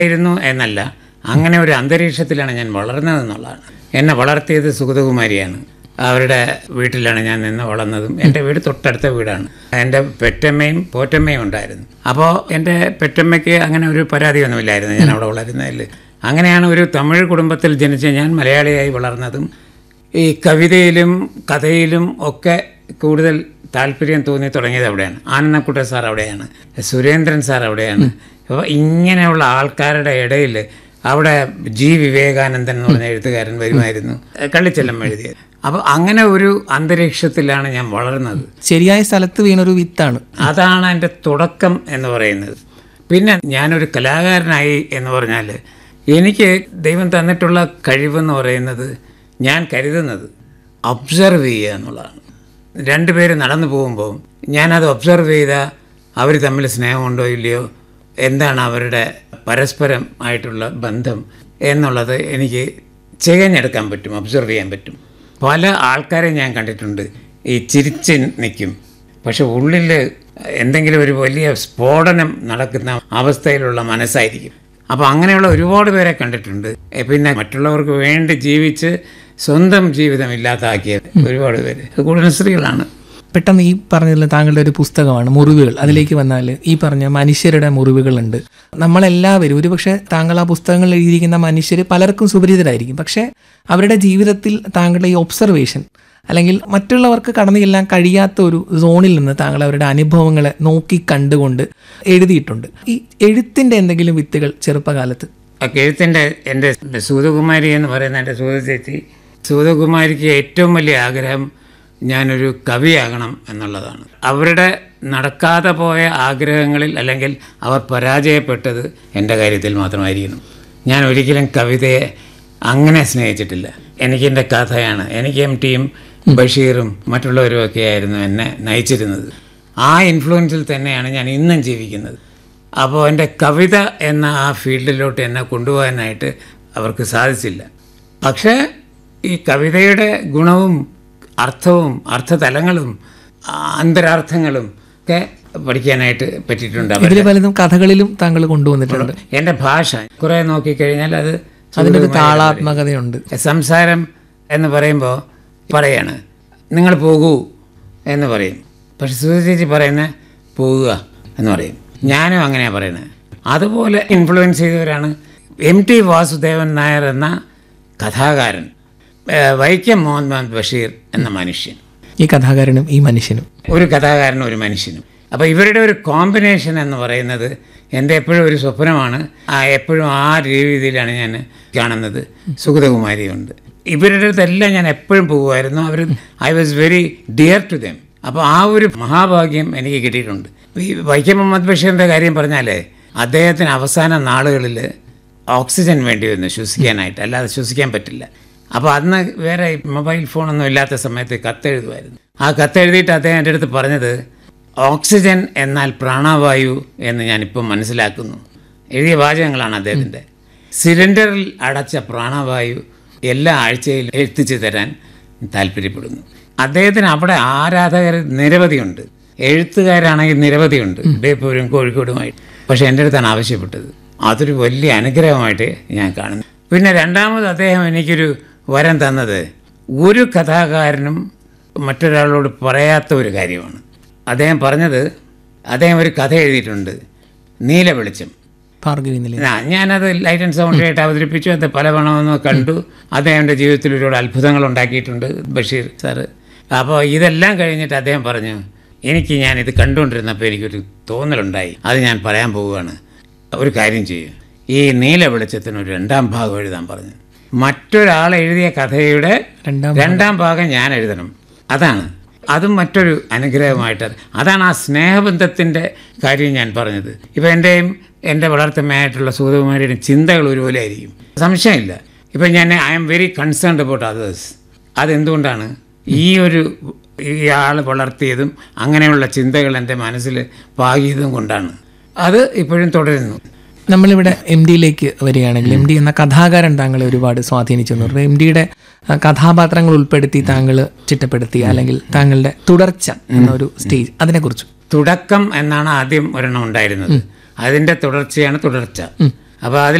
ആയിരുന്നു എന്നല്ല, അങ്ങനെ ഒരു അന്തരീക്ഷത്തിലാണ് ഞാൻ വളർന്നതെന്നുള്ളതാണ്. എന്നെ വളർത്തിയത് സുഗതകുമാരിയാണ്. അവരുടെ വീട്ടിലാണ് ഞാൻ നിന്ന് വളർന്നതും. എൻ്റെ വീട് തൊട്ടടുത്ത വീടാണ്. എൻ്റെ പെറ്റമ്മയും പോറ്റമ്മയും ഉണ്ടായിരുന്നു. അപ്പോൾ എൻ്റെ പെറ്റമ്മയ്ക്ക് അങ്ങനെ ഒരു പരാതിയൊന്നുമില്ലായിരുന്നു ഞാൻ അവിടെ വളരുന്നതിൽ. അങ്ങനെയാണ് ഒരു തമിഴ് കുടുംബത്തിൽ ജനിച്ച ഞാൻ മലയാളിയായി വളർന്നതും. ഈ കവിതയിലും കഥയിലും ഒക്കെ കൂടുതൽ താല്പര്യം തോന്നി തുടങ്ങിയത് അവിടെയാണ്. ആനന്ദക്കുട്ടൻ സാർ അവിടെയാണ്, സുരേന്ദ്രൻ സാർ അവിടെയാണ്. അപ്പോൾ ഇങ്ങനെയുള്ള ആൾക്കാരുടെ ഇടയിൽ അവിടെ ജി വിവേകാനന്ദൻ എന്ന് പറഞ്ഞ എഴുത്തുകാരൻ വരുമായിരുന്നു, കള്ളിച്ചെല്ലം എഴുതിയത്. അപ്പോൾ അങ്ങനെ ഒരു അന്തരീക്ഷത്തിലാണ് ഞാൻ വളർന്നത്. ശരിയായ സ്ഥലത്ത് വീണൊരു വിത്താണ്. അതാണ് എൻ്റെ തുടക്കം എന്ന് പറയുന്നത്. പിന്നെ ഞാനൊരു കലാകാരനായി എന്ന് പറഞ്ഞാൽ എനിക്ക് ദൈവം തന്നിട്ടുള്ള കഴിവെന്ന് പറയുന്നത്, ഞാൻ കരുതുന്നത് ഒബ്സർവ് ചെയ്യുക എന്നുള്ളതാണ്. രണ്ടുപേര് നടന്നു പോകുമ്പോൾ ഞാനത് ഒബ്സർവ് ചെയ്താൽ അവർ തമ്മിൽ സ്നേഹമുണ്ടോ ഇല്ലയോ, എന്താണ് അവരുടെ പരസ്പരം ആയിട്ടുള്ള ബന്ധം എന്നുള്ളത് എനിക്ക് തികഞ്ഞെടുക്കാൻ പറ്റും, ഒബ്സർവ് ചെയ്യാൻ പറ്റും. പല ആൾക്കാരെ ഞാൻ കണ്ടിട്ടുണ്ട് ഈ ചിരിച്ച് നിൽക്കും, പക്ഷെ ഉള്ളിൽ എന്തെങ്കിലും ഒരു വലിയ സ്ഫോടനം നടക്കുന്ന അവസ്ഥയിലുള്ള മനസ്സായിരിക്കും. അപ്പോൾ അങ്ങനെയുള്ള ഒരുപാട് പേരെ കണ്ടിട്ടുണ്ട്. പിന്നെ മറ്റുള്ളവർക്ക് വേണ്ടി ജീവിച്ച് സ്വന്തം ജീവിതം ഇല്ലാതാക്കിയ ഒരുപാട് പേര് കൂടുതലും സ്ത്രീകളാണ്. പെട്ടെന്ന് ഈ പറഞ്ഞതിൽ താങ്കളുടെ ഒരു പുസ്തകമാണ് മുറിവുകൾ. അതിലേക്ക് വന്നാൽ ഈ പറഞ്ഞ മനുഷ്യരുടെ മുറിവുകളുണ്ട്. നമ്മളെല്ലാവരും, ഒരുപക്ഷെ താങ്കൾ ആ പുസ്തകങ്ങളിൽ എഴുതിയിരിക്കുന്ന മനുഷ്യർ പലർക്കും സുപരിചിതരായിരിക്കും. പക്ഷേ അവരുടെ ജീവിതത്തിൽ താങ്കളുടെ ഈ ഒബ്സർവേഷൻ, അല്ലെങ്കിൽ മറ്റുള്ളവർക്ക് കടന്നു ചെല്ലാൻ കഴിയാത്ത ഒരു സോണിൽ നിന്ന് താങ്കൾ അവരുടെ അനുഭവങ്ങളെ നോക്കി കണ്ടുകൊണ്ട് എഴുതിയിട്ടുണ്ട്. ഈ എഴുത്തിൻ്റെ എന്തെങ്കിലും വിത്തുകൾ ചെറുപ്പകാലത്ത്? എഴുത്തിൻ്റെ എൻ്റെ സൂതകുമാരി എന്ന് പറയുന്ന എൻ്റെ ചേച്ചി, സൂതകുമാരിക്ക് ഏറ്റവും വലിയ ആഗ്രഹം ഞാനൊരു കവിയാകണം എന്നുള്ളതാണ്. അവരുടെ നടക്കാതെ പോയ ആഗ്രഹങ്ങളിൽ, അല്ലെങ്കിൽ അവർ പരാജയപ്പെട്ടത് എൻ്റെ കാര്യത്തിൽ മാത്രമായിരിക്കണം. ഞാൻ ഒരിക്കലും കവിതയെ അങ്ങനെ സ്നേഹിച്ചിട്ടില്ല. എനിക്കെൻ്റെ കഥയാണ്. എനിക്ക് MTയും ബഷീറും മറ്റുള്ളവരുമൊക്കെ ആയിരുന്നു എന്നെ നയിച്ചിരുന്നത്. ആ ഇൻഫ്ലുവൻസിൽ തന്നെയാണ് ഞാൻ ഇന്നും ജീവിക്കുന്നത്. അപ്പോൾ എൻ്റെ കവിത എന്ന ആ ഫീൽഡിലോട്ട് എന്നെ കൊണ്ടുപോകാനായിട്ട് അവർക്ക് സാധിച്ചില്ല. പക്ഷേ ഈ കവിതയുടെ ഗുണവും അർത്ഥവും അർത്ഥതലങ്ങളും അന്തരാർത്ഥങ്ങളും ഒക്കെ പഠിക്കാനായിട്ട് പറ്റിയിട്ടുണ്ട്. ഇതിൽ പലതും കഥകളിലും താങ്കൾ കൊണ്ടുവന്നിട്ടുണ്ട്. എൻ്റെ ഭാഷ കുറേ നോക്കിക്കഴിഞ്ഞാൽ അതിനൊരു താളാത്മകതയുണ്ട്. സംസാരം എന്ന് പറയുമ്പോൾ പറയാണ് നിങ്ങൾ പോകൂ എന്ന് പറയും, പക്ഷെ സുധചേച്ചി പറയുന്നത് പോകുക എന്ന് പറയും. ഞാനും അങ്ങനെയാണ് പറയുന്നത്. അതുപോലെ ഇൻഫ്ലുവൻസ് ചെയ്തവരാണ് MT വാസുദേവൻ നായർ എന്ന കഥാകാരൻ, വൈക്കം മുഹമ്മദ് ബഷീർ എന്ന മനുഷ്യൻ. ഈ കഥാകാരനും ഈ മനുഷ്യനും, ഒരു കഥാകാരനും ഒരു മനുഷ്യനും. അപ്പോൾ ഇവരുടെ ഒരു കോമ്പിനേഷൻ എന്ന് പറയുന്നത് എൻ്റെ എപ്പോഴും ഒരു സ്വപ്നമാണ്. എപ്പോഴും ആ രീതിയിലാണ് ഞാൻ കാണുന്നത്. സുഗതകുമാരിയുണ്ട്, ഇവരുടെ അടുത്തെല്ലാം ഞാൻ എപ്പോഴും പോകുമായിരുന്നു. I was very dear to them. അപ്പോൾ ആ ഒരു മഹാഭാഗ്യം എനിക്ക് കിട്ടിയിട്ടുണ്ട്. ഈ വൈക്കം മുഹമ്മദ് ബഷീറിൻ്റെ കാര്യം പറഞ്ഞാൽ അദ്ദേഹത്തിന് അവസാന നാളുകളിൽ ഓക്സിജൻ വേണ്ടി വന്നു ശ്വസിക്കാനായിട്ട്, അല്ലാതെ ശ്വസിക്കാൻ പറ്റില്ല. അപ്പോൾ അന്ന് വേറെ മൊബൈൽ ഫോണൊന്നും ഇല്ലാത്ത സമയത്ത് കത്തെഴുതുമായിരുന്നു. ആ കത്തെഴുതിയിട്ട് അദ്ദേഹം എൻ്റെ അടുത്ത് പറഞ്ഞത് ഓക്സിജൻ എന്നാൽ പ്രാണവായു എന്ന് ഞാനിപ്പോൾ മനസ്സിലാക്കുന്നു. എഴുതിയ വാചകങ്ങളാണ് അദ്ദേഹത്തിൻ്റെ. സിലിണ്ടറിൽ അടച്ച പ്രാണവായു എല്ലാ ആഴ്ചയിലും എത്തിച്ചു തരാൻ താല്പര്യപ്പെടുന്നു. അദ്ദേഹത്തിന് അവിടെ ആരാധകർ നിരവധിയുണ്ട്, എഴുത്തുകാരാണെങ്കിൽ നിരവധിയുണ്ട്, ബേപ്പൂരും കോഴിക്കോടുമായിട്ട്. പക്ഷേ എൻ്റെ അടുത്താണ് ആവശ്യപ്പെട്ടത്. അതൊരു വലിയ അനുഗ്രഹമായിട്ട് ഞാൻ കാണുന്നു. പിന്നെ രണ്ടാമത് അദ്ദേഹം എനിക്കൊരു വരം തന്നത് ഒരു കഥാകാരനും മറ്റൊരാളോട് പറയാത്ത ഒരു കാര്യമാണ്. അദ്ദേഹം പറഞ്ഞത്, അദ്ദേഹം ഒരു കഥ എഴുതിയിട്ടുണ്ട്, നീല വെളിച്ചം. ഞാനത് ലൈറ്റ് ആൻഡ് സൗണ്ട് ആയിട്ട് അവതരിപ്പിച്ചു. അത് പലവണമെന്ന് കണ്ടു. അദ്ദേഹത്തിൻ്റെ ജീവിതത്തിൽ ഒരുപാട് അത്ഭുതങ്ങൾ ഉണ്ടാക്കിയിട്ടുണ്ട് ബഷീർ സാറ്. അപ്പോൾ ഇതെല്ലാം കഴിഞ്ഞിട്ട് അദ്ദേഹം പറഞ്ഞു, ഞാനിത് കണ്ടുകൊണ്ടിരുന്നപ്പോൾ എനിക്കൊരു തോന്നലുണ്ടായി, അത് ഞാൻ പറയാൻ പോവുകയാണ്. ഒരു കാര്യം ചെയ്യും, ഈ നീല വെളിച്ചത്തിന് ഒരു 2ാം ഭാഗം എഴുതാൻ പറഞ്ഞു. മറ്റൊരാൾ എഴുതിയ കഥയുടെ 2ാം ഭാഗം ഞാൻ എഴുതണം. അതും മറ്റൊരു അനുഗ്രഹമായിട്ട്. അതാണ് ആ സ്നേഹബന്ധത്തിൻ്റെ കാര്യം ഞാൻ പറഞ്ഞത്. ഇപ്പം എൻ്റെ വളർത്തമ്മയായിട്ടുള്ള സൂതകുമാരിയുടെ ചിന്തകൾ ഒരുപോലെ ആയിരിക്കും, സംശയമില്ല. ഇപ്പം I am very concerned about others. അതെന്തുകൊണ്ടാണ്? ഇയാൾ വളർത്തിയതും അങ്ങനെയുള്ള ചിന്തകൾ എൻ്റെ മനസ്സിൽ പാകിയതും കൊണ്ടാണ്. അത് ഇപ്പോഴും തുടരുന്നു. നമ്മളിവിടെ MDയിലേക്ക് വരികയാണെങ്കിൽ, MD എന്ന കഥാകാരൻ താങ്കളെ ഒരുപാട് സ്വാധീനിച്ചു എന്ന് പറഞ്ഞു. MDയുടെ കഥാപാത്രങ്ങൾ ഉൾപ്പെടുത്തി താങ്കൾ ചിട്ടപ്പെടുത്തി, അല്ലെങ്കിൽ താങ്കളുടെ തുടർച്ച എന്നൊരു സ്റ്റേജ്, അതിനെക്കുറിച്ച്. തുടക്കം എന്നാണ് ആദ്യം ഒരെണ്ണം ഉണ്ടായിരുന്നത്, അതിൻ്റെ തുടർച്ചയാണ് തുടർച്ച. അപ്പോൾ അതിൽ